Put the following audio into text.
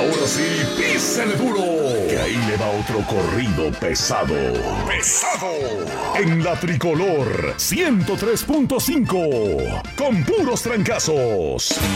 Ahora sí, písele duro, que ahí le va otro corrido pesado. En la Tricolor 103.5, con puros trancazos.